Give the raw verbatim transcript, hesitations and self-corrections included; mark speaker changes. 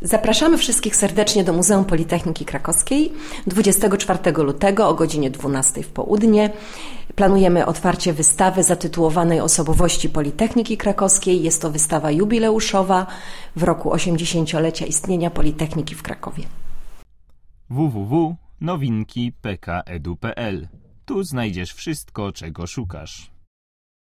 Speaker 1: Zapraszamy wszystkich serdecznie do Muzeum Politechniki Krakowskiej dwudziestego czwartego lutego o godzinie dwunastej w południe. Planujemy otwarcie wystawy zatytułowanej Osobowości Politechniki Krakowskiej. jest to wystawa jubileuszowa w roku osiemdziesięciolecia istnienia Politechniki w Krakowie.
Speaker 2: w w w kropka nowinki kropka p k edu kropka p l. Tu znajdziesz wszystko, czego szukasz.